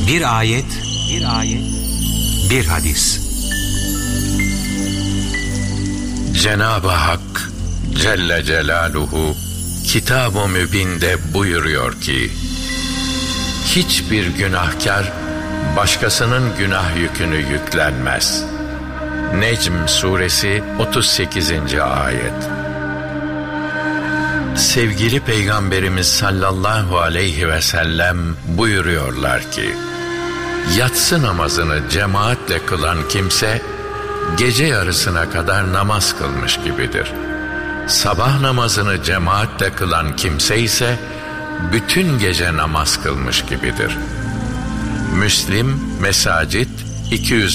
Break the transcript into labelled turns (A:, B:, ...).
A: Bir ayet, bir hadis.
B: Cenab-ı Hak Celle Celaluhu Kitab-ı Mübin'de buyuruyor ki, hiçbir günahkar başkasının günah yükünü yüklenmez. Necm suresi 38. ayet. Sevgili Peygamberimiz sallallahu aleyhi ve sellem buyuruyorlar ki, yatsı namazını cemaatle kılan kimse gece yarısına kadar namaz kılmış gibidir. Sabah namazını cemaatle kılan kimse ise bütün gece namaz kılmış gibidir. Müslim Mesacit 200